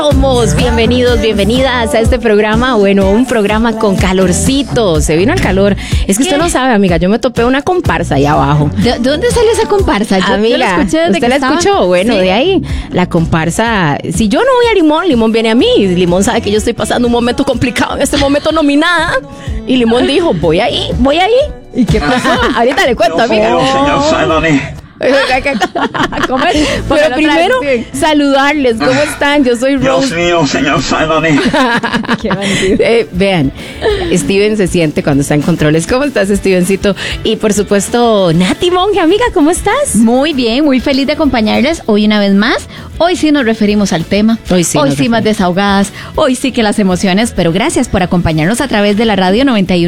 Somos bienvenidos, bienvenidas a este programa, bueno, un programa con calorcito, se vino el calor. Es que usted no sabe, amiga, yo me topé una comparsa ahí abajo. ¿De dónde salió esa comparsa? Amiga, yo la escuché desde ¿usted que la estaba... escuchó? Bueno, ¿Sí? De ahí, la comparsa, si yo no voy a Limón, Limón viene a mí. Limón sabe que yo estoy pasando un momento complicado en este momento nominada. Y Limón dijo, voy ahí. ¿Y qué pasó? Ahorita le cuento, amiga. Señor Saloni. ¿Cómo es? Pero primero, saludarles. ¿Cómo están? Yo soy Dios Rose. mío, señor Saloni. Qué bandido. Vean, Steven se siente cuando está en controles. ¿Cómo estás, Stevencito? Y por supuesto, Nati Monge, amiga, ¿cómo estás? Muy bien, muy feliz de acompañarles hoy una vez más. Hoy sí nos referimos al tema. Hoy sí Más desahogadas. Hoy sí que las emociones. Pero gracias por acompañarnos a través de la radio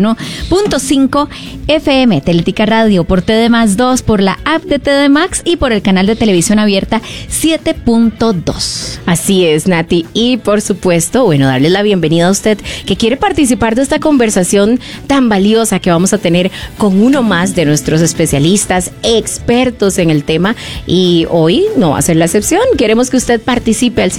91.5 FM, Teletica Radio, por TD+2, por la app de TD Max y por el canal de televisión abierta 7.2. Así es, Nati. Y por supuesto, bueno, darles la bienvenida a usted que quiere participar de esta conversación tan valiosa que vamos a tener con uno más de nuestros especialistas, expertos en el tema. Y hoy no va a ser la excepción. Queremos que usted participe al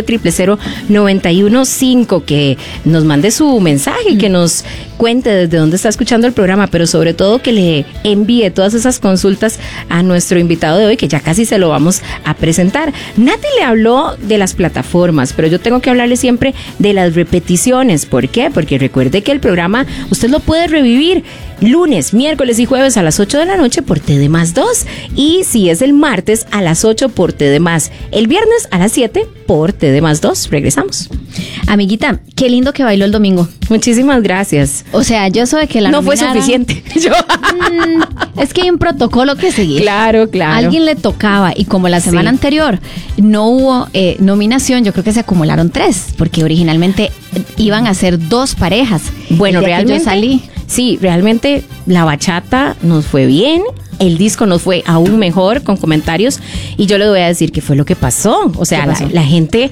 57-000-915, que nos mande su mensaje, que nos cuente desde dónde está escuchando el programa, pero sobre todo que le envíe todas esas consultas a nuestro invitado de hoy, que ya casi se lo vamos a presentar. Nati le habló de las plataformas, pero yo tengo que hablarle siempre de las repeticiones. ¿Por qué? Porque recuerde que el programa usted lo puede revivir lunes, miércoles y jueves a las 8 de la noche por TD+2, y si es el martes a las 8 por TD+, el viernes a las 7 por TD+2. Regresamos. Amiguita, qué lindo que bailó el domingo. Muchísimas gracias. O sea, yo soy de que la No fue nominaran. suficiente. Es que hay un protocolo que seguir. Claro. Alguien le tocaba, y como la semana anterior no hubo nominación, yo creo que se acumularon 3, porque originalmente iban a ser 2 parejas. Bueno, El día que realmente yo salí. Sí, realmente la bachata nos fue bien. El disco nos fue aún mejor con comentarios, y yo le voy a decir qué fue lo que pasó. O sea, la gente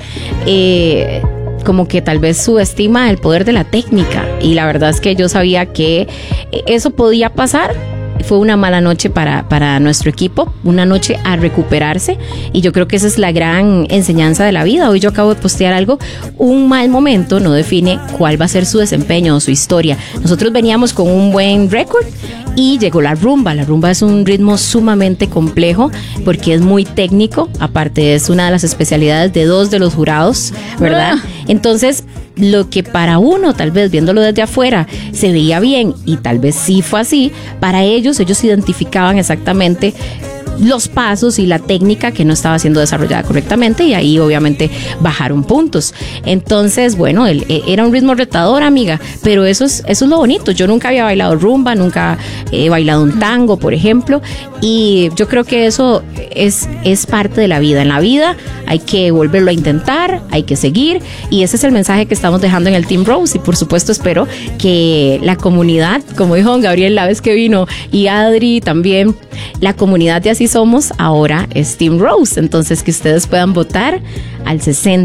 como que tal vez subestima el poder de la técnica, y la verdad es que yo sabía que eso podía pasar. Fue una mala noche para nuestro equipo, una noche a recuperarse, y yo creo que esa es la gran enseñanza de la vida. Hoy yo acabo de postear algo: un mal momento no define cuál va a ser su desempeño o su historia. Nosotros veníamos con un buen récord y llegó la rumba. La rumba es un ritmo sumamente complejo porque es muy técnico, aparte es una de las especialidades de 2 de los jurados, ¿verdad? Entonces, lo que para uno, tal vez viéndolo desde afuera, se veía bien, y tal vez sí fue así, para ellos identificaban exactamente los pasos y la técnica que no estaba siendo desarrollada correctamente, y ahí obviamente bajaron puntos. Entonces, bueno, era un ritmo retador, amiga, pero eso es lo bonito. Yo nunca había bailado rumba, nunca he bailado un tango, por ejemplo, y yo creo que eso es parte de la vida. En la vida hay que volverlo a intentar, hay que seguir, y ese es el mensaje que estamos dejando en el Team Rose. Y por supuesto espero que la comunidad, como dijo don Gabriel la vez que vino, y Adri también, la comunidad de Así Somos ahora es Team Rose. Entonces, que ustedes puedan votar al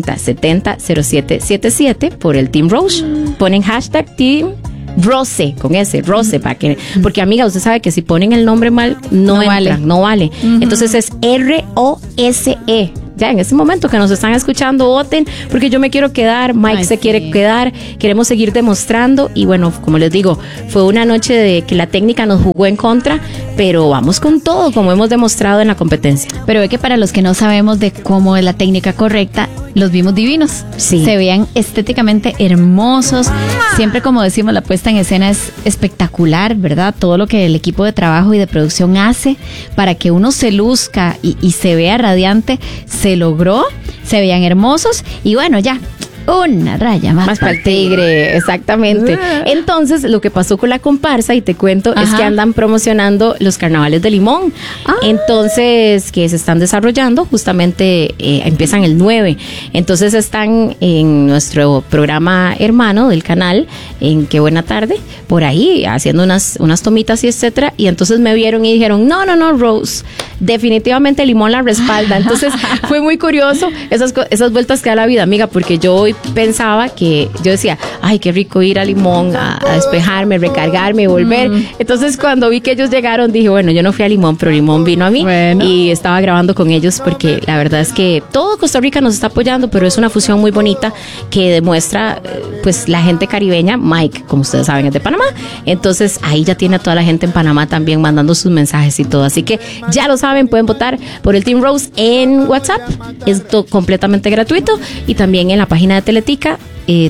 60700777 por el Team Rose. Ponen hashtag Team Rose, con ese, Rose, para que, porque amiga, usted sabe que si ponen el nombre mal, no vale. Entonces es ROSE. Ya en este momento que nos están escuchando, voten, porque yo me quiero quedar, Mike se quiere quedar, queremos seguir demostrando. Y bueno, como les digo, fue una noche de que la técnica nos jugó en contra, pero vamos con todo, como hemos demostrado en la competencia. Pero ve que para los que no sabemos de cómo es la técnica correcta, los vimos divinos. Sí. Se veían estéticamente hermosos. Siempre, como decimos, la puesta en escena es espectacular, ¿verdad? Todo lo que el equipo de trabajo y de producción hace para que uno se luzca y se vea radiante, se logró, se veían hermosos, y bueno, ya, una raya más para el tigre, exactamente. Entonces, lo que pasó con la comparsa, y te cuento, es que andan promocionando los carnavales de Limón. Entonces, que se están desarrollando, justamente empiezan el 9. Entonces, están en nuestro programa hermano del canal, en Qué Buena Tarde, por ahí, haciendo unas tomitas y etcétera. Y entonces me vieron y dijeron, no, Rose, definitivamente el limón la respalda. Entonces fue muy curioso esas vueltas que da la vida, amiga, porque yo hoy pensaba que, yo decía, ay, qué rico ir a Limón a despejarme, recargarme y volver. Entonces cuando vi que ellos llegaron, dije, bueno, yo no fui a Limón, pero Limón vino a mí. Bueno. Y estaba grabando con ellos porque la verdad es que todo Costa Rica nos está apoyando, pero es una fusión muy bonita que demuestra pues la gente caribeña. Mike, como ustedes saben, es de Panamá, entonces ahí ya tiene a toda la gente en Panamá también mandando sus mensajes y todo, así que ya lo saben, pueden votar por el Team Rose en WhatsApp, es completamente gratuito, y también en la página de Teletica,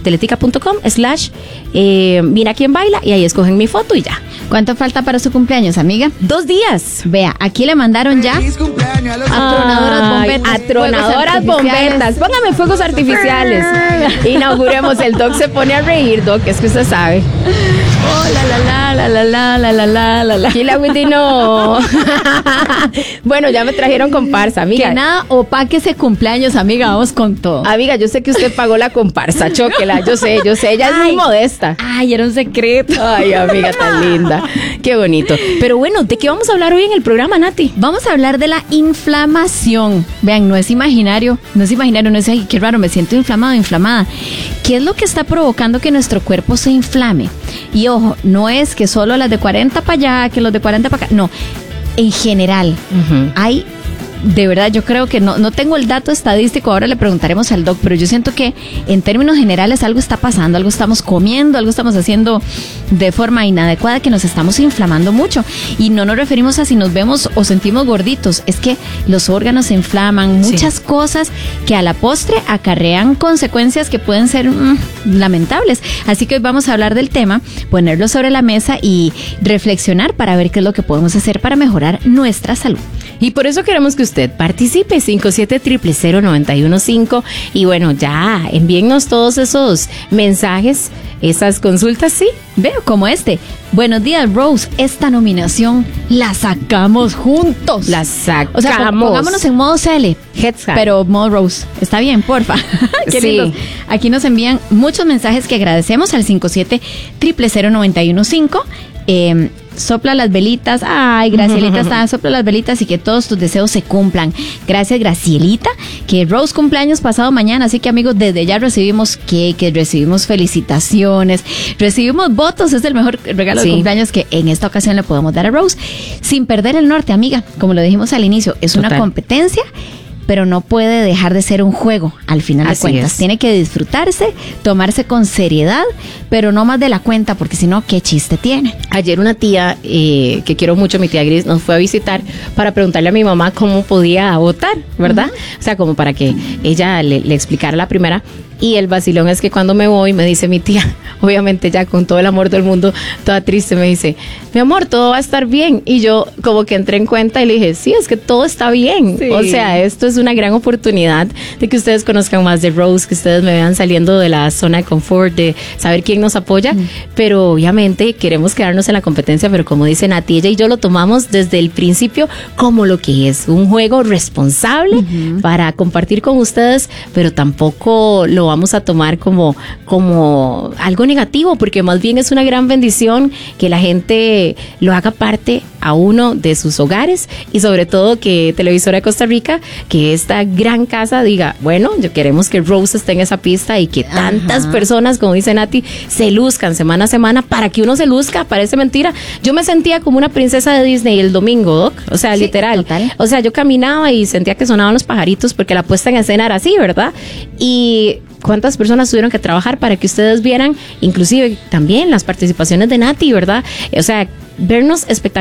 teletica.com/mira quién baila, y ahí escogen mi foto y ya. ¿Cuánto falta para su cumpleaños, amiga? 2 días. Vea, aquí le mandaron ya atronadoras bombetas. Atronadoras bombetas. Póngame fuegos artificiales. Inauguremos. El Doc se pone a reír, Doc, es que usted sabe. Oh, la. Kila Witty, no. Bueno, ya me trajeron comparsa, amiga. Que nada opaque ese cumpleaños, amiga, vamos con todo. Amiga, yo sé que usted pagó la comparsa, chóquela, yo sé, ella es muy modesta. Ay, era un secreto. Ay, amiga, tan linda. Qué bonito. Pero bueno, ¿de qué vamos a hablar hoy en el programa, Nati? Vamos a hablar de la inflamación. Vean, no es imaginario, no es, ay, qué raro, me siento inflamado, inflamada. ¿Qué es lo que está provocando que nuestro cuerpo se inflame? Y ojo, no es que solo las de 40 para allá, que los de 40 para acá, no. En general, hay, de verdad, yo creo que no tengo el dato estadístico, ahora le preguntaremos al doc, pero yo siento que en términos generales algo está pasando, algo estamos comiendo, algo estamos haciendo de forma inadecuada, que nos estamos inflamando mucho. Y no nos referimos a si nos vemos o sentimos gorditos, es que los órganos se inflaman, muchas cosas que a la postre acarrean consecuencias que pueden ser lamentables. Así que hoy vamos a hablar del tema, ponerlo sobre la mesa y reflexionar para ver qué es lo que podemos hacer para mejorar nuestra salud. Y por eso queremos que usted participe, 57000915. Y bueno, ya, envíennos todos esos mensajes, esas consultas, ¿sí? Veo como este. Buenos días, Rose. Esta nominación la sacamos juntos. La sacamos. O sea, pongámonos en modo CL, pero modo Rose. Está bien, porfa. Qué lindo. Aquí nos envían muchos mensajes que agradecemos al 57000915. Sopla las velitas. Ay, Gracielita está, sopla las velitas y que todos tus deseos se cumplan. Gracias, Gracielita. Que Rose cumpleaños pasado mañana, así que amigos, desde ya recibimos cake, recibimos felicitaciones, recibimos votos. Es el mejor regalo de cumpleaños que en esta ocasión le podemos dar a Rose. Sin perder el norte, amiga. Como lo dijimos al inicio, es una competencia, pero no puede dejar de ser un juego al final de cuentas. Tiene que disfrutarse, tomarse con seriedad, pero no más de la cuenta, porque si no, ¿qué chiste tiene? Ayer una tía, que quiero mucho, mi tía Gris, nos fue a visitar para preguntarle a mi mamá cómo podía votar, ¿verdad? O sea, como para que ella le explicara la primera. Y el vacilón es que cuando me voy, me dice mi tía, obviamente ya con todo el amor del mundo, toda triste, me dice, mi amor, todo va a estar bien. Y yo como que entré en cuenta y le dije, sí, es que todo está bien. Sí. O sea, esto es una gran oportunidad de que ustedes conozcan más de Rose, que ustedes me vean saliendo de la zona de confort, de saber quién nos apoya. Pero obviamente queremos quedarnos en la competencia, pero como dice Nati, ella y yo lo tomamos desde el principio como lo que es, un juego responsable para compartir con ustedes, pero tampoco lo vamos a tomar como algo negativo, porque más bien es una gran bendición que la gente lo haga parte a uno de sus hogares, y sobre todo que Televisora de Costa Rica, que esta gran casa diga, bueno, yo queremos que Rose esté en esa pista y que tantas personas, como dice Nati, se luzcan semana a semana. Para que uno se luzca, parece mentira. Yo me sentía como una princesa de Disney el domingo, Doc, o sea, literal. Total. O sea, yo caminaba y sentía que sonaban los pajaritos, porque la puesta en escena era así, ¿verdad? Y cuántas personas tuvieron que trabajar para que ustedes vieran, inclusive también las participaciones de Nati, ¿verdad? O sea, vernos espectaculares